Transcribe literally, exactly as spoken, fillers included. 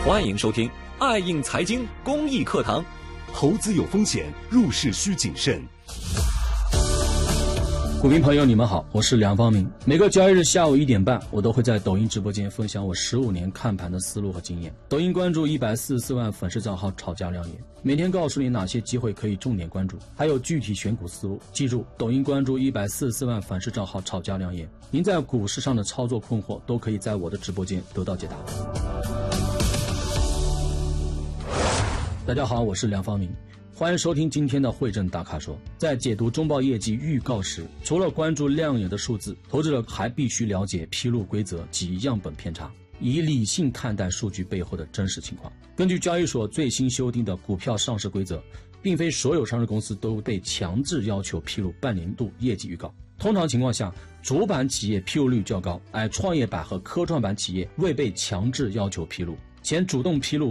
欢迎收听爱映财经公益课堂。 投资有风险，入市需谨慎。 股民朋友你们好，我是梁方明。每个交易日下午一点半，我都会在抖音直播间分享我十五年看盘的思路和经验。抖音关注一百四十四万粉丝账号炒家亮眼，每天告诉你哪些机会可以重点关注，还有具体选股思路。记住，抖音关注一百四十四万粉丝账号炒家亮眼，您在股市上的操作困惑都可以在我的直播间得到解答。大家好，我是梁方明，欢迎收听今天的汇证大咖说。在解读中报业绩预告时，除了关注亮眼的数字，投资者还必须了解披露规则及样本偏差，以理性看待数据背后的真实情况。根据交易所最新修订的股票上市规则，并非所有上市公司都被强制要求披露半年度业绩预告。通常情况下，主板企业披露率较高，而创业板和科创板企业未被强制要求披露，且主动披露